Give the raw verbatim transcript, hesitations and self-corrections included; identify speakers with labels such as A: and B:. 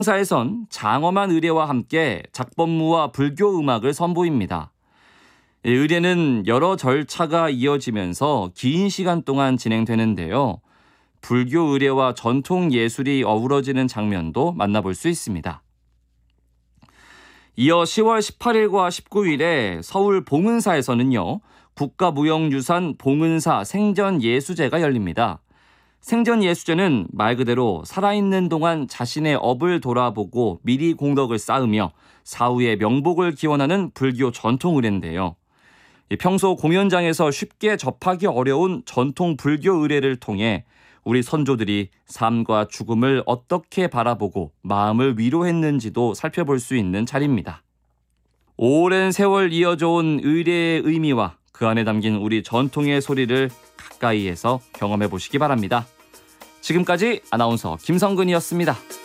A: 사에선 장엄한 의례와 함께 작법무와 불교 음악을 선보입니다. 의례는 여러 절차가 이어지면서 긴 시간 동안 진행되는데요. 불교 의례와 전통 예술이 어우러지는 장면도 만나볼 수 있습니다. 이어 시월 십팔일과 십구일에 서울 봉은사에서는요, 국가무형유산 봉은사 생전예수제가 열립니다. 생전예수제는 말 그대로 살아있는 동안 자신의 업을 돌아보고 미리 공덕을 쌓으며 사후의 명복을 기원하는 불교 전통 의례인데요. 평소 공연장에서 쉽게 접하기 어려운 전통 불교 의례를 통해 우리 선조들이 삶과 죽음을 어떻게 바라보고 마음을 위로했는지도 살펴볼 수 있는 자리입니다. 오랜 세월 이어져 온 의례의 의미와 그 안에 담긴 우리 전통의 소리를 가까이에서 경험해 보시기 바랍니다. 지금까지 아나운서 김성근이었습니다.